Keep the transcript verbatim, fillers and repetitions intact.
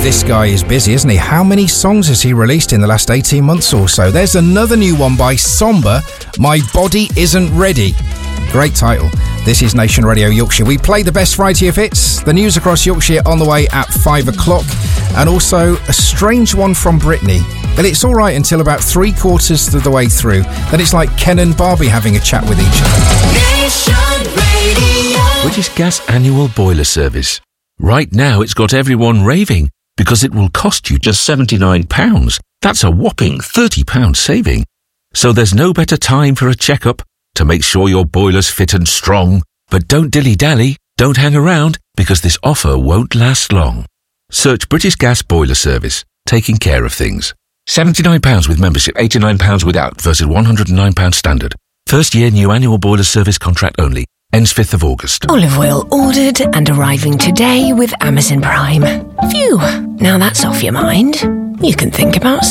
This guy is busy, isn't he? How many songs has he released in the last eighteen months or so? There's another new one by Somber, My Body Isn't Ready. Great title. This is Nation Radio Yorkshire. We play the best variety of hits. The news across Yorkshire on the way at five o'clock. And also a strange one from Britney. But it's all right until about three quarters of the way through. Then it's like Ken and Barbie having a chat with each other. Nation Radio. British Gas annual boiler service. Right now it's got everyone raving because it will cost you just seventy-nine pounds. That's a whopping thirty pounds saving. So there's no better time for a checkup to make sure your boiler's fit and strong. But don't dilly-dally, don't hang around, because this offer won't last long. Search British Gas Boiler Service, taking care of things. seventy-nine pounds with membership, eighty-nine pounds without, versus one hundred and nine pounds standard. First year new annual boiler service contract only. Ends fifth of August. Olive oil ordered and arriving today with Amazon Prime. Phew, now that's off your mind. You can think about